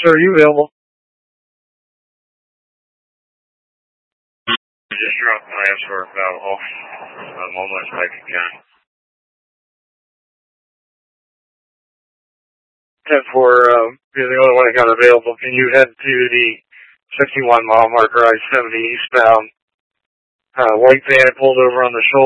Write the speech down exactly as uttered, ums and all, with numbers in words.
Sir, are you available? I just dropped my ass for about off. I'm almost back again. ten four, um, you're the only one that got available. Can you head to the fifty-one mile marker I seventy eastbound? Uh, white van pulled over on the shoulder.